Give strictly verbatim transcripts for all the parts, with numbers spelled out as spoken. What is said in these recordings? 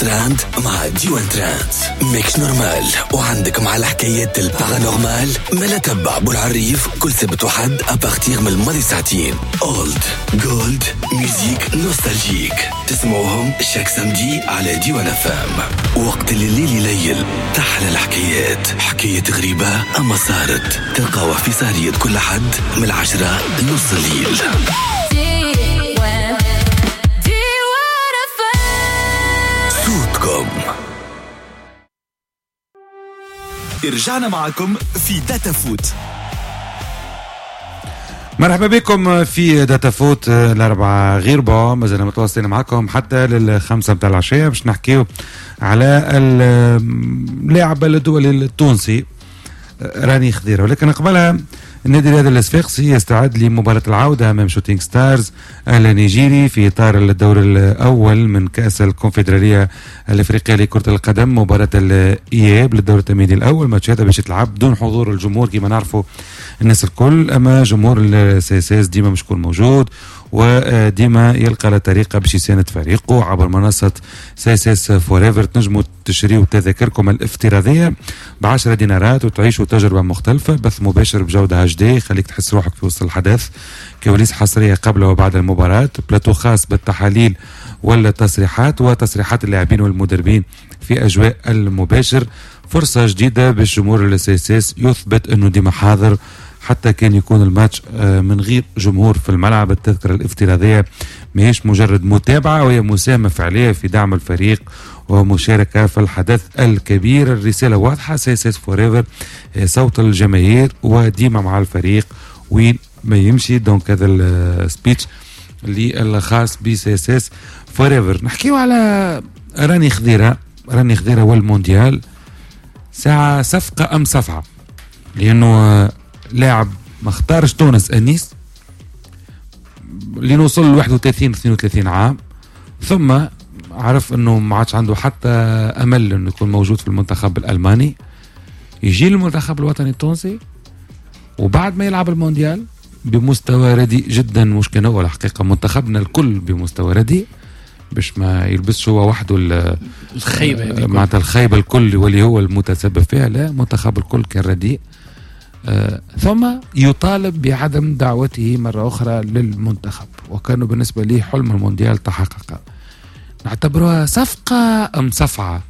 تراند مع ديوان تراند ميكس نورمال. وعندك مع الحكايات البارانورمال ملا تبع بولعريف كل سبت وحد أبارتيغ من الماضي ساعتين. أولد جولد ميوزيك نوستالجيك تسمعوهم شاك سمدي على ديوان فام. وقت الليل يليل تحلى الحكايات، حكاية غريبة أما صارت تلقاوها في سهرية كل حد من العشرة نص الليل. صوتكم. رجعنا معكم في داتا فوت. مرحبا بكم في داتا فوت الأربعة غير با، مازلنا متواصلين معكم حتى للخمسة متاع العشية باش نحكيو على اللاعب الدولي التونسي راني خضيرة. ولكن قبلها النادي الرياضي الصفاقسي يستعد لمباراة العودة أمام شوتينغ ستارز النيجيري في إطار الدور الأول من كأس الكونفدرالية الأفريقية لكرة القدم. مباراة الإياب للدور التمهيدي الأول، ماتش هذا باش يتلعب بدون حضور الجمهور كما نعرفوا الناس الكل، أما جمهور السياسيس ديما مش يكون موجود وديما يلقى له طريقه باش يساند فريقه عبر منصه سيسيس فوريفر. تنجموا تشريوا تذاكركم الافتراضيه بعشرة دينارات وتعيشوا تجربه مختلفه، بث مباشر بجوده اتش دي يخليك تحس روحك في وسط الحدث، كواليس حصريه قبل وبعد المباراه، بلاتو خاص بالتحاليل والتصريحات وتصريحات اللاعبين والمدربين في اجواء المباشر. فرصه جديده باش جمهور السيسيس يثبت انه ديما حاضر حتى كان يكون الماتش من غير جمهور في الملعب. التذكرة الافتراضية ماهيش مجرد متابعة، وهي مساهمة فعلية في دعم الفريق ومشاركة في الحدث الكبير. الرسالة واضحة، سيسيس فوريفر صوت الجماهير وديما مع الفريق وين ما يمشي. دونك هذا السبيتش اللي الخاص بسيسيس فوريفر. نحكيو على راني خضيرة. راني خضيرة والمونديال ساعة صفقة أم صفعة، لأنه لاعب ما اختارش تونس أنيس اللي نوصل ل واحد وثلاثين اثنين وثلاثين عام، ثم عرف انه ما عادش عنده حتى امل انه يكون موجود في المنتخب الالماني، يجي المنتخب الوطني التونسي وبعد ما يلعب المونديال بمستوى رديء جدا. مش كان هو الحقيقه منتخبنا الكل بمستوى رديء، باش ما يلبسش هو وحده الخيبه معناتها الخيبه الكل واللي هو المتسبب فيها. لا، منتخب الكل كان رديء. آه، ثم يطالب بعدم دعوته مرة أخرى للمنتخب، وكانوا بالنسبة لي حلم المونديال تحقق. نعتبرها صفقة أم صفعة؟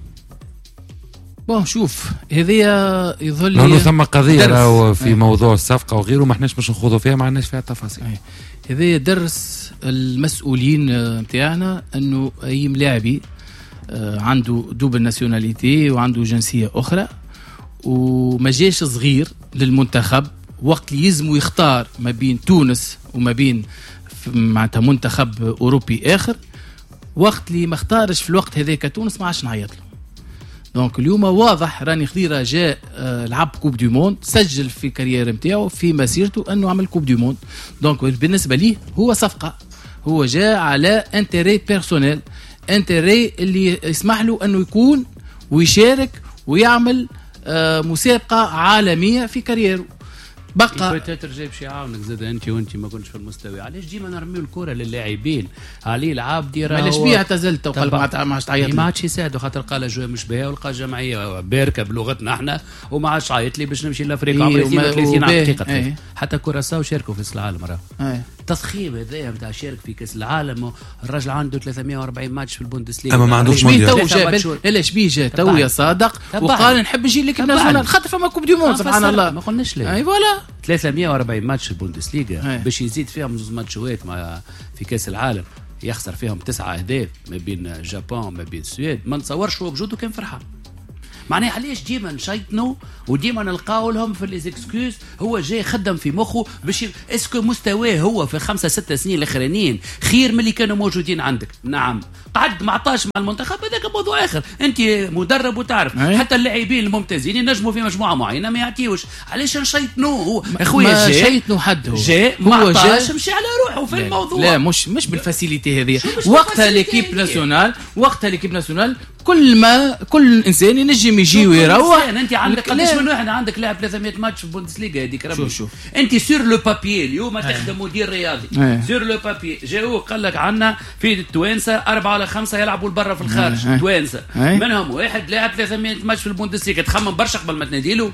بون شوف، هذه يظل لأنه ثم قضية راهو في موضوع الصفقة وغيره ما احناش باش نخوضوا فيها، ما عندناش فيها تفاصيل. هذه درس المسؤولين متاعنا، أنه أي ملاعبي عنده دوبل ناسيوناليتي وعنده جنسية أخرى وما جاش صغير للمنتخب، وقت اللي يلزموا يختار ما بين تونس وما بين معناتها منتخب أوروبي آخر، وقت اللي ما اختارش في الوقت هذاك تونس ما عادش نعيط له. دونك اليوم واضح راني خضيرة جاء آه لعب كوب دي موند، سجل في كارير نتاعو في مسيرته انه عمل كوب دي موند. دونك بالنسبة ليه هو صفقة، هو جاء على انتري بيرسونيل، انتري اللي يسمح له انه يكون ويشارك ويعمل آه مسابقة عالمية في كاريره. بقى ترجع باش يعاونك زاد انت وانت ما كنتش في المستوى. علاش ديما نرميو الكره للاعبين عليه العاب ديرها؟ علاش بيه اعتزلت وقال ما عادش تعيط لي؟ ما عادش يساعدوا، خاطر قال جوه مش باهيه ولقى جمعيه باركه بلغتنا احنا وما عادش عيط لي باش نمشي لافريقيا. عمري ثلاثين عام دقيقه. ايه. حتى كوراساو شاركوا في كاس العالم راه. ايه. تضخيم هذايا نتاع شارك في كاس العالم، الراجل عنده ثلاثمية وأربعين ماتش في البوندسليغا اما ما عندوش مونديال. علاش بيه جا تو يا صادق وقال نحب نجي لك ناسيونال خاطر فما كوب دي موند. سبحان الله ما قلناش ليه. اي فوالا ثلاثمية وأربعين ماتش في البوندسليغا باش يزيد فيهم زوج ماتشات مع في كاس العالم يخسر فيهم تسعة اهداف ما بين جابان ما بين السويد. ما نتصورش هو بجوده كان فرحان. معناها علاش ديما نشيطنوا وديما نلقاو لهم في ليزيكسكوز؟ هو جاي خدم في مخه باش اسكو مستواه هو في خمسة ستة سنين الاخرانيين خير من اللي كانوا موجودين عندك؟ نعم. قعد ما عطاش مع المنتخب، هذاك موضوع اخر. انت مدرب وتعرف أي. حتى اللاعبين الممتازين ينجموا في مجموعه معينه ما يعطيوش. علاش نشيطنوه؟ هو اخويا جاي شيطنوا حد، هو جاي ما عطاش مشي على روحه في لا. الموضوع. لا مش مش بالفاسيليتي هذه. وقتها ليكيب ناسيونال وقتها ليكيب ناسيونال كل ما كل انسان ينجم يجي ويروح. انت عندك قداش من واحد عندك لاعب ثلاثمية ماتش في البوندسليغا هذيك ربي. شوف شوف انت سور لو بابيي اليوم تخدم مدير رياضي سور لو بابيي جاو قال لك عندنا في التوانسه أربعة ولا خمسة يلعبوا لبرا في الخارج توانسه منهم واحد لاعب ثلاثمية ماتش في البوندسليغا. تخمم برشا قبل ما تناديله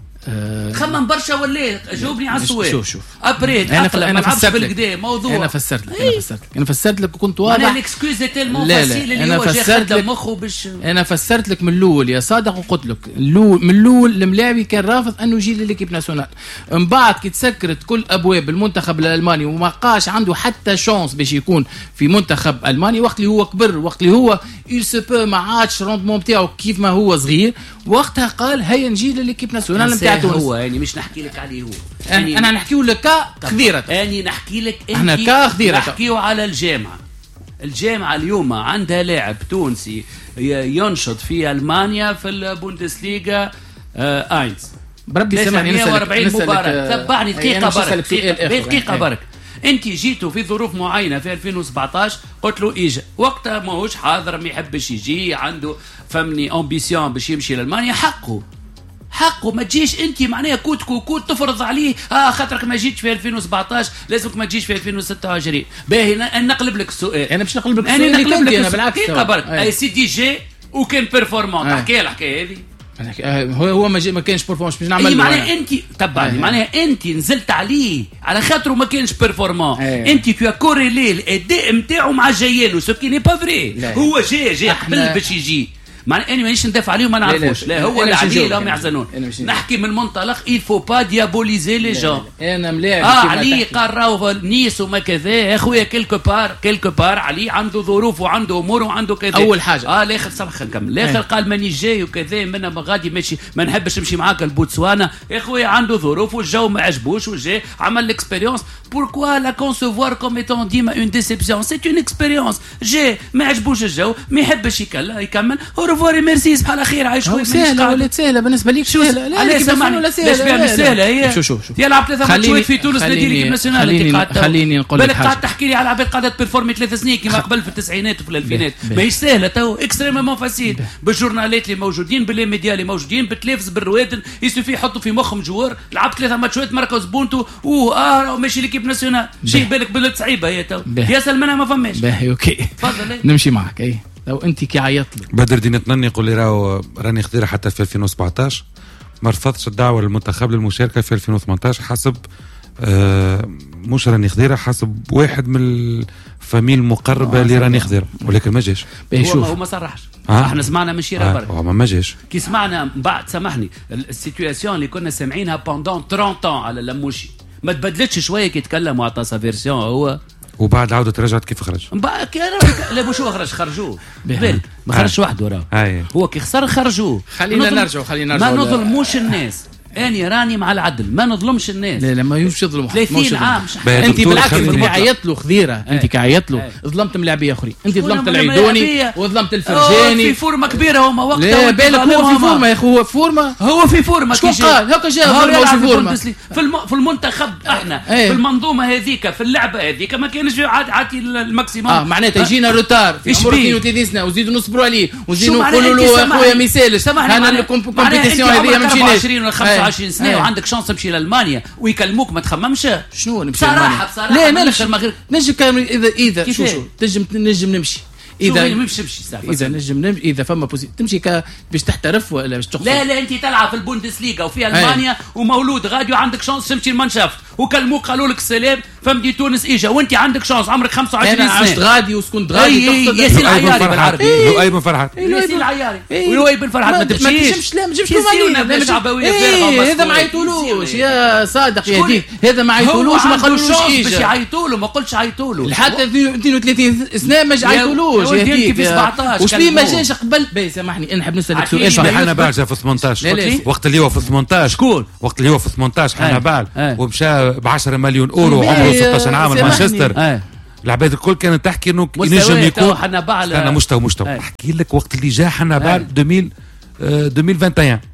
أه خمم برشا ولا جاوبني على السؤال. شوف شوف ابريد انا ف... انا فسرت لك موضوع. انا فسرت لك انا فسرت لك انا فسرت لك وكنت واضح. انا الاكسكيوز تيلمون فاسيل اللي هو جا خدم مخه باش انا فسرت لك من الاول يا صادق وقلت لك من الاول الملاعبي كان رافض انه يجي لليكيب ناسيونال. من بعد كي تسكرت كل ابواب المنتخب الالماني وما بقاش عنده حتى شانس باش يكون في منتخب الماني وقت اللي هو كبر وقت اللي هو يل سو بو ما عادش روندمون نتاعو كيف ما هو صغير وقتها قال هيا نجي لليكيب ناسيونال نتاع تونس. هو يعني مش نحكي لك عليه هو يعني انا نحكيو لك كا خذيره اني نحكي لك احنا كا خذيره نحكيو على الجامعه. الجامعه اليوم عندها لاعب تونسي ينشط في المانيا في البوندسليغا آه اينز بربي سامحني مئة وأربعين مباراه. تبعني دقيقه برك دقيقه برك. انت جيتوا في ظروف معينه في ألفين وسبعطاش قلت له اجا وقتها ماهوش حاضر ما يحبش يجي عنده فهمني امبيسيون باش يمشي لالمانيا حقه حقه. ما تجيش انت معناها كوت كوت تفرض عليه اه خاطرك ما جيتش في ألفين وسبعطاش لازمك ما تجيش في ألفين وستة وعشرين. باهي نقلب لك السؤال. انا باش نقلب لك السؤال انا نقلب لك انا بالعكس دقيقه برك. اي سي دي جي وكان بيرفورمانس تحكي الحكايه هذه هو هو ما, ما كانش بيرفورمانس باش نعمل. اي معناها انت تبعني معناها انت نزلت عليه على خاطره ما كانش بيرفورمانس. انت كيو كوريلي الاداء نتاعو مع جايلو سو كي ني با فري. هو جاي جاي قبل باش يجي معناها اني مانيش ندافع عليه وما نعرفوش. لا هو اللي عليه لا يحزنون. نحكي من منطلق il faut pas diaboliser les gens. انا ملاعب اه علي قال راهو نيس وما كذا يا خويا كيلكو بار كيلكو بار علي عنده ظروف وعنده امور وعنده كذا. اول حاجه اه الاخر سامح نكمل. الاخر قال ماني جاي وكذا منها غادي ماشي ما نحبش نمشي معاك البوتسوانا يا خويا عنده ظروف والجو ما عجبوش وجاي عمل الاكسبيريونس. بوركوا لا كونسيفوار كوم ايتون ديما اون ديسيبسيون سي اون اكسبيريونس. جاي ما عجبوش الجو ما يحبش يكمل اورفوار ميرسي على خير عايش خويا. سهله ولا سهله بالنسبه ليك سهله. لا سامحني ولا سهله مش سهله هي. شوف شوف شوف يلعب ثلاثه ماتشات في تونس نادي ليكيب ناسيونال. خليني خليني نقول لك حاجه. قاعد تحكي لي على عباد قاعده بيرفورمي ثلاث سنين كما قبل في التسعينات وفي الالفينات. ماهيش سهله تو اكستريمومون فاسيل بالجورنالات اللي موجودين باللي ميديا اللي موجودين بالتلفز بالروادن يسوفي يحطوا في مخهم جوار لعب ثلاثه ماتشات مركز بونتو واه ماشي ليكيب ناسيونال. شي بالك بلد صعيبه هي تو ياسر منها ما فماش. باهي اوكي تفضل نمشي معك. اي لو انت كي عيط لك بدر دين تنني يقول لي راهو راني خضيره حتى في ألفين وسبعطاش ما رفضش الدعوه للمنتخب للمشاركه في ألفين وثمانطاش حسب آه مش راني خضيره حسب واحد من الفاميل المقربه اللي راني خضيره ولكن ما جاش. هو هو ما صرحش. آه. احنا سمعنا من شيره آه. برك هو ما جاش كي سمعنا بعد سامحني السيتوياسيون اللي كنا سامعينها بوندون ثلاثين طون على لموشي ما تبدلتش شويه كي تكلموا على سا فيرسيون هو وبعد عودة رجعت كيف خرج؟ بعد لا بوشو خرج خرجوه بال ما خرجش وحده راه هو كي خسر خرجوه. خلينا نرجع خلينا نرجع ما نظلموش الناس. اني راني مع العدل ما نظلمش الناس. لا لا ما يوش يظلم ثلاثين عام. انت بالعكس انت عيطت له خذيره. انت كعيطت له ظلمت ملاعبيه اخرين. انت ظلمت العيدوني وظلمت الفرجاني في فورمه كبيره هما وقتها. لا بالك هو في فورمه يا اخو. هو في فورمه هو في فورمه شكون قال هكا جا في فورمه في الم... في المنتخب احنا ايه. في المنظومه هذيك في اللعبه هذيك ما كانش عادي الماكسيموم. اه معناتها يجينا روتار في عمر اثنين وثلاثين سنه وزيدوا نصبروا عليه وزيدوا نقولوا له اخويا ما يسالش. انا الكومبيتيسيون هذه ما مشيناش عشرين ولا خمسة وعشرين سنه وعندك شانس تمشي لالمانيا ويكلموك ما تخممش. شنو نمشي بصراحه بصراحه لا نمشي نجم اذا اذا شو شو تنجم نجم نمشي اذا نمشي نمشي اذا نجم نمشي اذا فما تمشي ك باش تحترف ولا باش تخسر. لا لا انت تلعب في البوندسليغا وفي المانيا ومولود غادي وعندك شانس تمشي المانشافت وكلموك قالوا لك السلام فهمتي تونس اجا وانت عندك شانس عمرك خمسة وعشرين سنه. انا عشت غادي وسكنت غادي تقصد ياسين العياري بالعربي. لؤي بن فرحات ياسين العياري ولؤي بن فرحات ما تمشيش. ما تمشيش لا ما تجيبش له ماليه شعبويه فارغه. هذا ما عيطولوش يا صادق يا ديك هذا ما عيطولوش ما قالولوش اجا باش يعيطوا له ما قلتش عيطوا له حتى اثنين وثلاثين سنه ما عيطولوش يا ديك في سبعطاش وش ليه ما جاش قبل. باهي سامحني انا نحب نسالك سؤال. حنا باع جا في ثمانطاش وقت اللي هو في ثمانطاش شكون وقت اللي هو في ثمانطاش حنا باع ومشى ب عشرة مليون اورو عمره ستة عام مانشستر. العباد الكل كانت تحكي انه ينجم يكون حنا باع انا مش تو مش تو احكي لك وقت اللي جا حنا باع ألفين وواحد وعشرين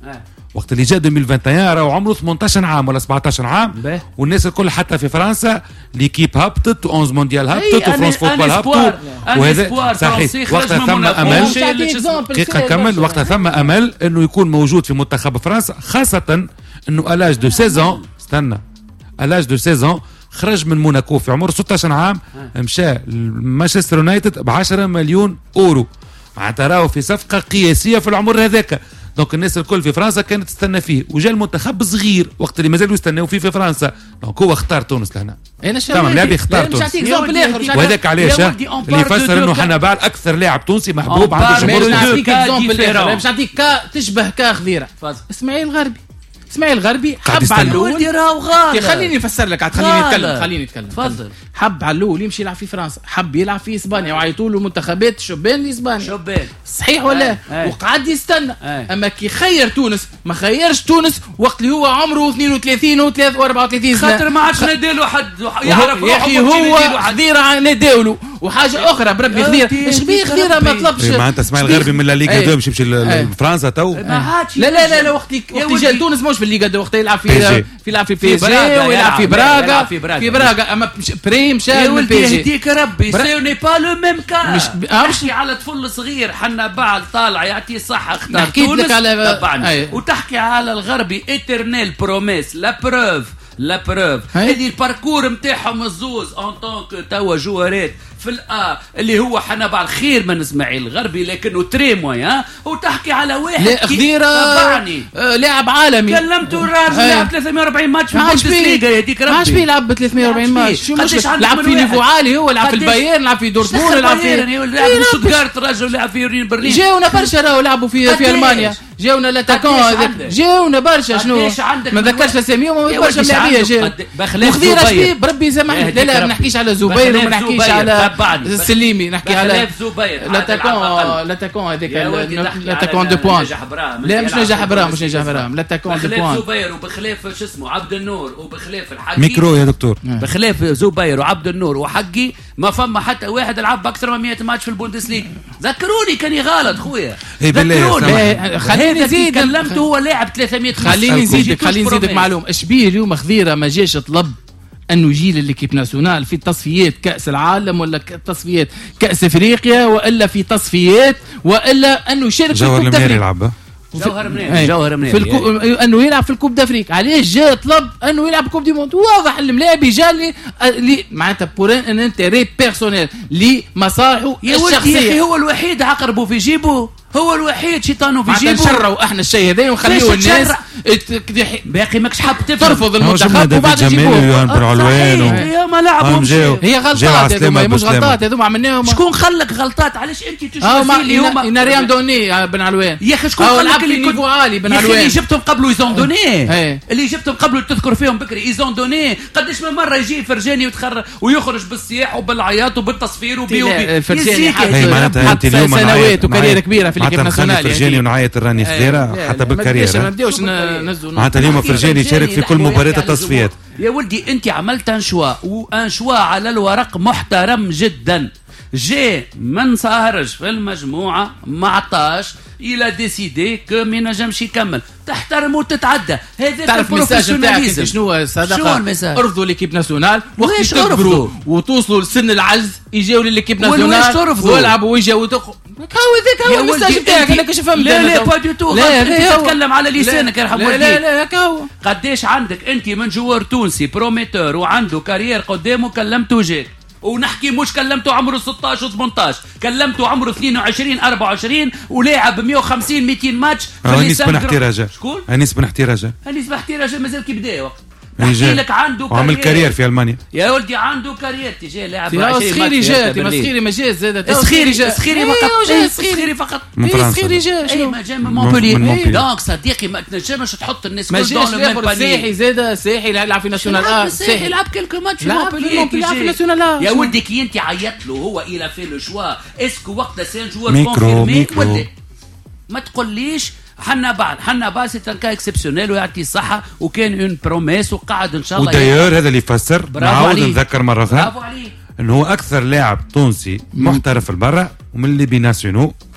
وقت اللي جا ألفين وواحد وعشرين راهو عمره ثمانية عشر عام ولا سبعة عشر عام به. والناس الكل حتى في فرنسا ليكيب هبطت و11 مونديال هبطت أي، وفرنسا أنا- فوتبول أنا هبطوا أنا وهذا إسبوار صحيح فرنسي وقتها خرج من ثم موناكو. امل شيء اللي اسمه- دقيقة نكمل وقتها ثم امل انه يكون موجود في منتخب فرنسا خاصة انه الاج دو سيزون استنى الاج دو سيزون خرج من موناكو في عمر ستة عشر عام مشى مانشستر يونايتد ب عشرة مليون اورو معناتها راهو في صفقة قياسية في العمر هذاك. دونك الناس الكل في فرنسا كانت تستنى فيه وجا المنتخب صغير وقت اللي مازالوا يستناو فيه في فرنسا. دونك هو اختار تونس لهنا انا تمام لاعب يختار تونس وهذاك علاش اللي يفسر انه حنبال اكثر لاعب تونسي محبوب عنده باش جمهور. نعطيك اكزومبل اخر باش نعطيك كا تشبه كا خضيره اسماعيل الغربي. اسماعيل الغربي حب على الاول راهو غالط. خليني نفسر لك عاد خليني نتكلم خليني نتكلم تفضل. حب على الاول يمشي يلعب في فرنسا حب يلعب في اسبانيا وعيطوا له منتخبات شبان لاسبانيا شبان صحيح ولا آه. آه. وقعد يستنى آه. اما كي خير تونس ما خيرش تونس وقت اللي هو عمره اثنين وثلاثين و أربعة وثلاثين سنه خاطر ما عادش ناديلو حد يعرف يا اخي هو خضيره ناداولو وحاجه اخرى بربي خضيره ايش بيه خضيره ما طلبش معناتها اسماعيل الغربي من لا ليغا دو باش يمشي لفرنسا تو ما عادش لا لا لا لا وقت وقت جا لتونس مش في الليغا دو وقت يلعب في في يلعب في بي اس جي ويلعب في براغا في براغا اما بريم مشى من بي اس جي يهديك ربي سي ني با لو ميم كا مش تحكي على طفل صغير حنا بعد طالع يعطيه الصحه اختار نحكيت لك تونس على طبعا وتحكي على الغربي ايترنيل بروميس لا بروف لا بروف هذه الباركور نتاعهم الزوز ان طونك توا جوارات في الآ اللي هو حنا بعد خير من اسماعيل الغربي لكنه تريموي ها وتحكي على واحد لا خضيره آه لاعب عالمي كلمته الراجل لعب ثلاثمية وأربعين ماتش في البوندسليغا يديك ربي ما عادش بيلعب ب ثلاثمية وأربعين ماتش شو مش لعب في نيفو عالي هو لعب في البايرن لعب في دورتموند لعب في لعب في شوتغارت الراجل لعب في يورين برلين جاونا برشا راهو لعبوا في في المانيا جاونا لاتاكون هذاك جاونا برشا شنو ما ذكرش اساميهم برشا لاعبيه جاو وخضيره شبيه بربي سامحني لا لا ما نحكيش على زبير وما نحكيش على السليمي نحكي على لاتاكون لاتاكون هذاك لاتاكون دو بوان لا مش نجح برام مش نجح برام لاتاكون دو بوان بخلاف زبير وبخلاف شو اسمه عبد النور وبخلاف الحقي ميكرو يا دكتور بخلاف زبير وعبد النور وحقي ما فما حتى واحد لعب اكثر من مئة ماتش في البوندسليغا. ذكروني كاني غلط خويا ذكروني خليني نزيد كلمته هو لاعب ثلاثمية خليني نزيدك خليني نزيدك معلوم اشبيه اليوم خضيره ما جاش طلب انه يجي لليكيب ناسيونال في تصفيات كاس العالم ولا تصفيات كاس افريقيا والا في تصفيات والا انه يشارك في جوهر المنيري يلعب جوهر منير جوهر منير في الكو... انه يلعب في الكوب دافريك. علاش جاء طلب انه يلعب كوب دي موند؟ واضح الملاعب جا لي لي معناتها بور ان انتري بيرسونيل لمصالحه الشخصيه. يا اخي هو الوحيد عقربه في جيبه، هو الوحيد شيطانه في جيبه. نشروا احنا الشيء هذا ونخليوا الناس باقي ماكش حاب ترفض المنتخب وبعد يجيبوه يا ما لعبهم هي غلطات هذوما مش غلطات هذوما عملناهم. شكون خلك غلطات؟ علاش انت تشوف لي هما ريام دوني بن علوان يا اخي شكون خلك اللي نيفو عالي بن علوان اللي جبتهم قبله ايزون دوني اللي جبتهم قبله تذكر فيهم بكري ايزون دوني قداش من مره يجي فرجاني ويتخرج ويخرج بالسياح وبالعياط وبالتصفير وبي وبي فرجاني حتى سنوات وكارير كبيره في الكيب ناسيونال فرجاني ونعيط الراني خضيره حتى بالكارير ما نبداوش ننزلوا معناتها اليوم فرجاني يشارك في كل مباريات التصفيات. يا ولدي انت عملت ان شوا وان شوا على الورق محترم جدا. جي من سهرج في المجموعه ما عطاش الى ديسيدي كو ما نجمش يكمل. تحترم وتتعدى. هذا تعرف الميساج نتاعك شنو هو صدقه؟ ارفضوا ليكيب ناسيونال وقت تكبروا وتوصلوا لسن العجز يجيو لليكيب ناسيونال ويلعبوا ويجيو هو ذاك هو الميساج نتاعك. انا كيش فهمت؟ لا لا با دو تو. انت تتكلم على لسانك يرحم والديك. لا لا هكا هو. قداش عندك انت من جوار تونسي بروميتور وعنده كارير قدامه كلمته جاك ونحكي مش كلمته عمره ستة عشر ثمانية عشر كلمته عمره اثنين وعشرين أربعة وعشرين ولعب مئة وخمسين مئتين ماتش في الليسان. نسبة احتراجه شكون؟ نسبة احتراجه نسبة احتراجه مازال كي بدا وقت نحكي لك عنده وعمل كارير في المانيا يا ولدي عنده كارير تجي لاعب سخيري جات مسخيري ما جات زاد سخيري جات سخيري فقط سخيري فقط سخيري جات اي ما جا من مونبولييه دونك صديقي ما تنجمش تحط الناس كل دون لو ميم باني. ساحي زاد ساحي يلعب في ناسيونال ا ساحي يلعب كلكو ماتش في مونبولييه في ناسيونال ا يا ولدي كي انت عيطت له هو الى في لو شوا اسكو وقت سان جوار كونفيرمي ولا ما تقوليش حنا بعد حنا بعد سي ان كا اكسبسيونيل ويعطي الصحه وكان اون بروميس وقعد ان شاء الله. ودايور هذا اللي يفسر نعاود نذكر مره اخرى برافو عليه انه هو اكثر لاعب تونسي محترف البرة ومن اللي بيناسيونو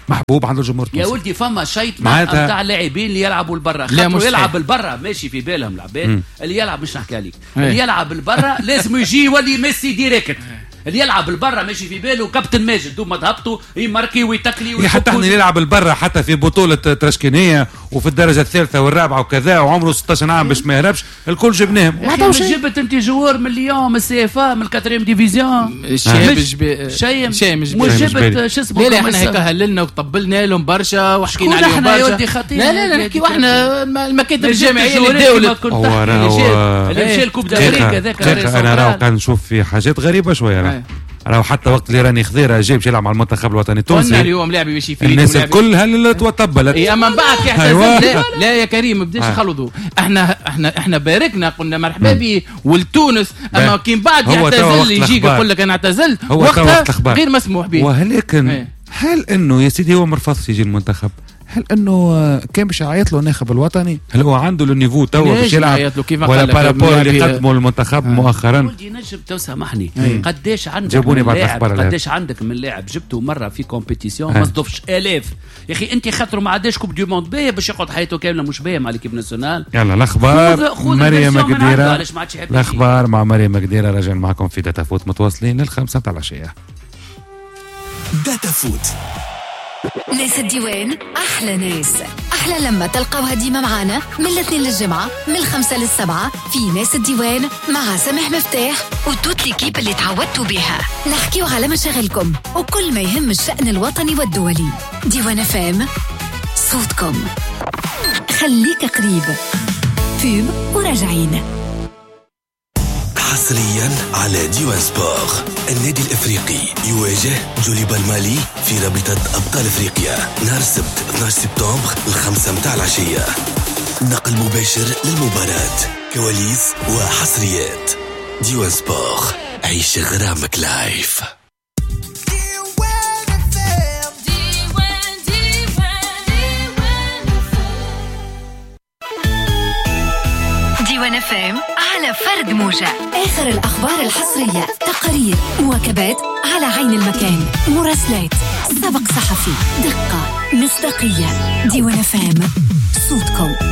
محبوب عند الجمهور يا التونسي. ولدي فما شيط معناتها- نتاع لاعبين اللي يلعبوا لبرا، لا مش يلعب صحيح. لبرا ماشي في بالهم العباد، اللي يلعب مش نحكي عليك، ايه. اللي يلعب لبرا لازم يجي يولي ميسي ديريكت، اللي يلعب لبرا ماشي في باله كابتن ماجد دوما ذهبته يماركي ويتكلي يا حتى احنا يلعب البرة حتى في بطولة ترشكينية وفي الدرجة الثالثة والرابعة وكذا وعمره ستاشر عام باش ما يهربش، الكل جبناهم. يا أخي مش جبت انت جوار من ليون من السي اف من الكاتريم ديفيزيون الشاي مش- جبي- شاي شاي مش مش جبي. مش جبت بالي. شو اسمه لا لا احنا كوميسار. هيك هللنا وطبلنا لهم برشا وحكينا شكون عليهم احنا يا برشا. ودي خاطين لا لا لا يا نحكي ودي واحنا المكاتب اللي جاب الجامعيه الجواري اللي كما تداولت كنت هو تحكي، راهو- اللي جاب- اللي مشى الكوب دافريك هذاك انا راهو كان نشوف في حاجات غريبة شوية راه ايه. راهو حتى وقت اللي راني خضيره جاي باش يلعب مع المنتخب الوطني قلنا التونسي اليوم لاعبي باش يفيد الناس ولاعبي- الكل هللت وطبلت. اي اما من بعد كي اعتزل أيوة. لا, لا يا كريم بداش آه. يخلطوا احنا احنا احنا باركنا قلنا مرحبا به ولتونس اما كي من بعد هو توا وقت يعتزل يجيك الأخبار. يقول لك انا اعتزلت هو توا وقت وقتها الأخبار. غير مسموح به. ولكن إيه. هل انه يا سيدي هو مرفض يجي المنتخب؟ هل انه آه، كان باش يعيط له الناخب الوطني؟ هل هو عنده النيفو توا باش ليش يلعب يعيط له؟ كيف ما ولا قال لك بارابور اللي لاعبي- قدموا المنتخب مؤخرا؟ ولدي نجم تو سامحني قداش عندك جابوني من بعد لاعب الأخبار الآن. قداش عندك من لاعب جبته مره في كومبيتيسيون آه. ما صدفش الاف يا اخي انت خاطر ما عداش كوب دو موند باهي باش يقعد حياته كامله مش باهي مع ليكيب ناسيونال. يلا الاخبار خذ- خذ مريم الفيرسيون من عنده، قديره. علاش ما عادش يحب يجي؟ الاخبار مع مريم قديره راجع معكم في داتا فوت متواصلين للخمسه متاع العشيه. داتا فوت. ناس الديوان أحلى ناس، أحلى لما تلقاوها ديما معانا من الاثنين للجمعة من الخمسة للسبعة في ناس الديوان مع سامح مفتاح وتوت ليكيب اللي تعودتوا بها. نحكيو على مشاغلكم وكل ما يهم الشأن الوطني والدولي. ديوان فام صوتكم، خليك قريب. فيب وراجعين. حصريا على ديوان سبور. النادي الافريقي يواجه جوليبا المالي في رابطة ابطال افريقيا نهار السبت اثني عشر سبتمبر الخمسة متاع العشية. نقل مباشر للمباراة، كواليس وحصريات. ديوان سبور، عيش غرامك لايف. ديوان فام على فرد موجة. آخر الأخبار الحصرية، تقارير، مواكبات على عين المكان، مراسلات، سبق صحفي، دقة، مصداقية. ديوان فام صوتكم.